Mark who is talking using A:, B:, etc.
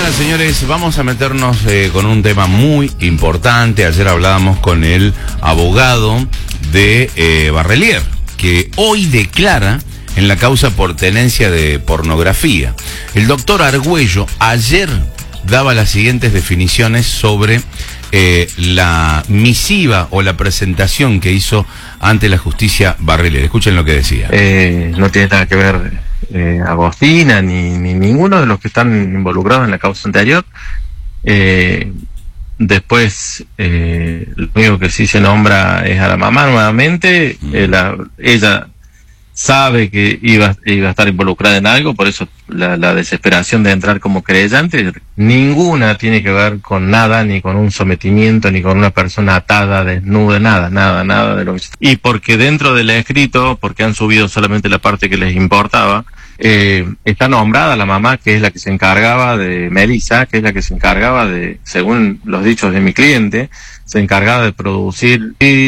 A: Señoras y señores, vamos a meternos con un tema muy importante. Ayer hablábamos con el abogado de Barrelier, que hoy declara en la causa por tenencia de pornografía. El doctor Argüello ayer daba las siguientes definiciones sobre la misiva o la presentación que hizo ante la justicia Barrelier. Escuchen lo que decía.
B: No tiene nada que ver Agostina ni ninguno de los que están involucrados en la causa anterior. Después lo único que sí se nombra es a la mamá nuevamente. Ella sabe que iba a estar involucrada en algo, por eso la desesperación de entrar como creyente. Ninguna tiene que ver con nada, ni con un sometimiento, ni con una persona atada, desnuda, nada de lo que... Y porque dentro del escrito, porque han subido solamente la parte que les importaba, está nombrada la mamá, que es la que se encargaba de Melissa, que es la que se encargaba de, según los dichos de mi cliente, se encargaba de producir